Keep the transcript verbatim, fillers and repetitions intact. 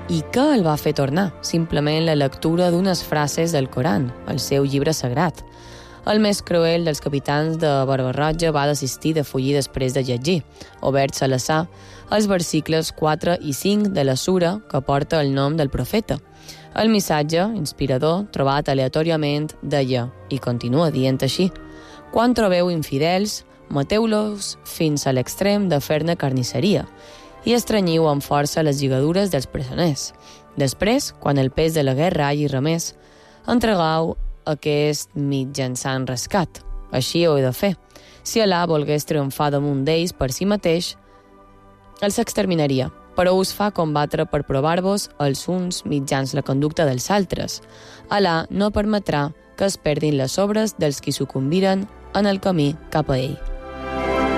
I què el va fer tornar? Simplement la lectura d'unes frases del Coran, el seu llibre sagrat. El més cruel dels capitans de Barba-roja va desistir de fugir després de llegir, obert Salazar, els versicles quatre i cinc de la sura que porta el nom del profeta. El missatge, inspirador, trobat aleatòriament, deia, i continua dient així: quan trobeu infidels, mateu-los fins a l'extrem de fer-ne carnisseria i estrenyiu amb força les lligadures dels presoners. Després, quan el pes de la guerra hagi remès, entregueu aquest mitjançant rescat. Així ho he de fer. Si Alà volgués triomfar damunt d'ells per si mateix, els exterminaria, però us fa combatre per provar-vos els uns mitjans la conducta dels altres. Alà no permetrà que es perdin les obres dels qui sucumbiren en el camí cap a ell.